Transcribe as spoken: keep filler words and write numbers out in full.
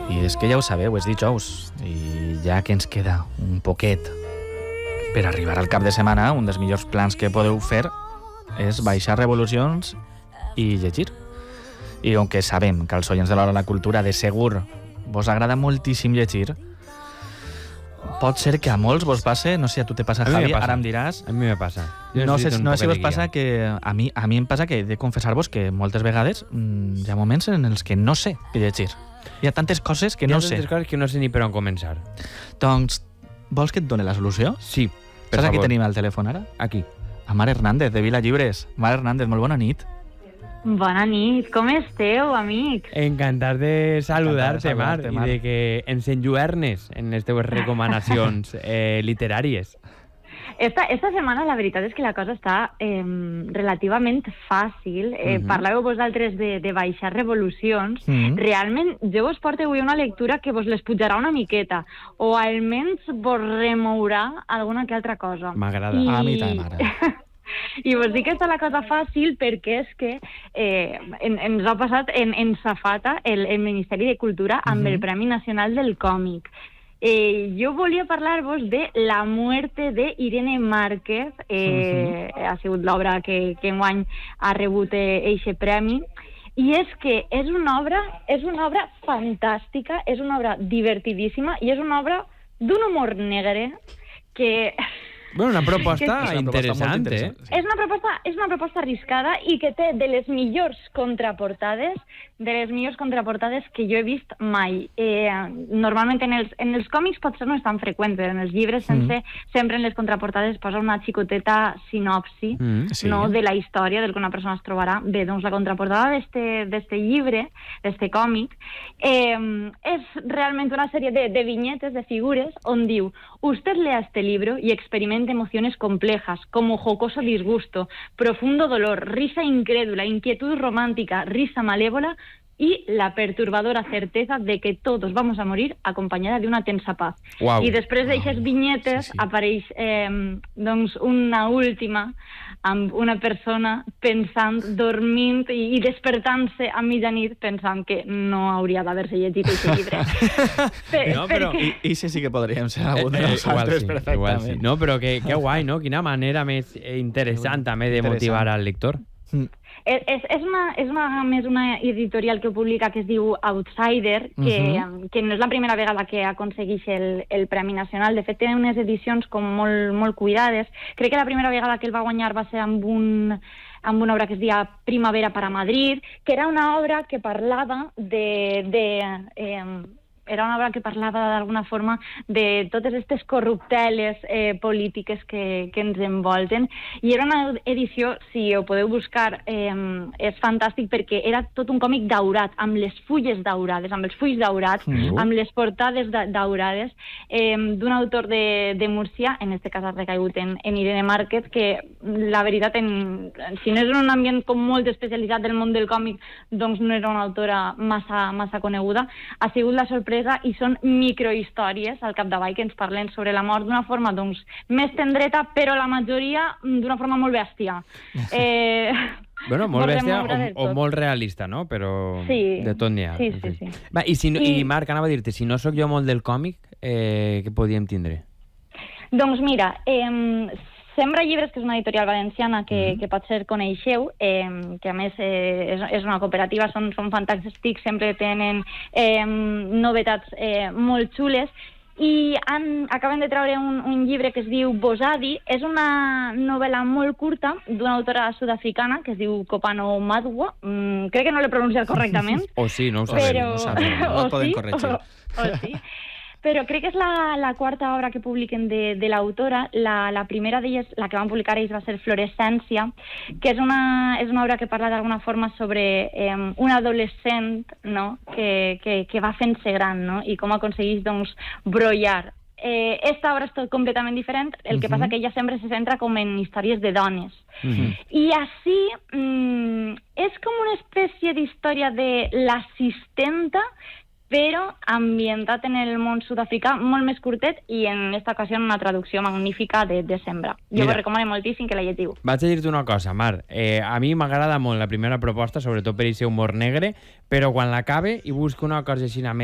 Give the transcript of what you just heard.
I és que ja ho sabeu, és dijous, i ja que ens queda un poquet per arribar al cap de setmana, un dels millors plans que podeu fer és baixar revolucions i llegir. I com que sabem que als oients de l'Hora de la Cultura de segur vos agrada moltíssim llegir, pot ser que a molts vos passe, no sé si a tu te passa, Javi, ara em diràs... A mi me passa. No sé, no sé si vos passa que... A mi, a mi em passa que he de confessar-vos que moltes vegades mmm, hi ha moments en els que no sé què llegir. Hi ha tantes coses que no sé. Hi ha tantes coses que no sé ni per on començar. Doncs, vols que et doni la solució? Sí, per Saps favor. qui tenim al telèfon ara? Aquí. A Mar Hernández, de Vila Llibres. Mar Hernández, molt bona nit. Bona nit, com esteu, amics? Encantat de saludar-te, Mar, saludar-te, Mar, i de que ens enlluernes en les teves recomanacions eh, literàries. Esta, esta setmana la veritat és que la cosa està eh, relativament fàcil. Eh, Mhm. Parlàveu vosaltres de, de baixar revolucions. Mhm. Realment, jo vos porto avui una lectura que vos les pujarà una miqueta, o almenys vos remourà alguna que altra cosa. M'agrada. I... A mi també m'agrada. I vos dic que està la cosa fàcil perquè és que eh, en, ens ha passat en, en safata el, el Ministeri de Cultura amb Mhm. el Premi Nacional del Còmic. Eh, jo volia parlar-vos de La muerte de Irene Márquez, eh, uh-huh. ha sigut l'obra que, que enguany ha rebut eixe premi, i és que és una obra, és una obra fantàstica, és una obra divertidíssima i és una obra d'un humor negre que... Bueno, una proposta És una proposta interessant, molt eh? interessant, sí. És una proposta, és una proposta arriscada i que té de les millors contraportades, de les millors contraportades que jo he vist mai. Eh, normalment en els, en els còmics potser no és tan freqüent, però en els llibres sense, mm. sempre en les contraportades posa una xicoteta sinopsi Mm, sí. no, de la història del que una persona es trobarà. Bé, doncs la contraportada d'este, d'este llibre, d'este còmic, eh, és realment una sèrie de, de vinyetes, de figures, on diu: usted lea este libro y experimenta emociones complejas, como jocoso disgusto, profundo dolor, risa incrédula, inquietud romántica, risa malévola y la perturbadora certeza de que todos vamos a morir acompañada de una tensa paz. Uau. I després d'aixes vinyetes Sí, sí. apareix eh, doncs una última amb una persona pensant, dormint i, i despertant-se a mitjanit pensant que no hauria d'haver-se llegit aquest llibre. Per, No, però- perquè... I, i sí, sí que podríem ser algun de Eh, eh, nosaltres igual sí, perfectament. igual sí. No, però que, que guai, no? Quina manera més eh, interessant també de Interessant. motivar al lector. Mm. És, és, és, una, és una, més una editorial que publica que es diu Outsider, que, Mhm. que no és la primera vegada que aconsegueix el, el Premi Nacional. De fet, té unes edicions com molt, molt cuidades. Crec que la primera vegada que el va guanyar va ser amb, un, amb una obra que es deia Primavera para Madrid, que era una obra que parlava de... de eh, era una obra que parlava d'alguna forma de totes aquestes corrupteles eh, polítiques que, que ens envolten, i era una edició, si ho podeu buscar, eh, és fantàstic perquè era tot un còmic daurat, amb les fulles daurades, amb els fulls daurats, Mm. amb les portades da daurades, eh, d'un autor de, de Múrcia, en este cas ha recaigut en, en Irene Márquez, que la veritat, en, si no és en un ambient com molt especialitzat del món del còmic, doncs no era una autora massa, massa coneguda. Ha sigut la sorpresa i són microhistòries al capdavall que ens parlen sobre la mort d'una forma doncs més tendreta, però la majoria d'una forma molt bèstia. Eh, Bueno, molt Volem bèstia moure del o, o tot. molt realista, no? Però Sí. de tot n'hi ha. Sí, en sí, fi. sí. Va, i, si no, I I- Marc, anava a dir-te, si no sóc jo molt del còmic, eh, què podíem tindre? Doncs mira, eh, Sembra Llibres, que és una editorial valenciana que, Mhm. que potser coneixeu, eh, que a més eh, és, és una cooperativa, són, són fantàstics, sempre tenen eh, novetats eh, molt xules, i han, acaben de treure un, un llibre que es diu Bosadi. És una novel·la molt curta d'una autora sud-africana que es diu Kopano Madwa. Mm, crec que no l'he pronunciat correctament, O sí, no ho sabem. però... no ho sabem, no o et poden sí, corregir. O, o sí. Però crec que és la, la quarta obra que publiquen de, de l'autora. La, la primera d'elles, la que van publicar ells, va ser Florescència, que és una, és una obra que parla d'alguna forma sobre eh, un adolescent, no?, que, que, que va fent-se gran, no?, i com aconsegueix, doncs, brollar. Eh, esta obra és tot completament diferent, el que Mhm. passa que ella sempre se centra com en històries de dones. Mhm. I així mmm, és com una espècie d'història de l'assistenta, però ambientat en el món sud-africà, molt més curtet, i en aquesta ocasió una traducció magnífica de, de Sembra. Jo Mira. vos recomano moltíssim que la llegiu. Vaig a dir-te una cosa, Mar. Eh, a mi m'agrada molt la primera proposta, sobretot per aquest humor negre, però quan l'acabe i busco una cosa així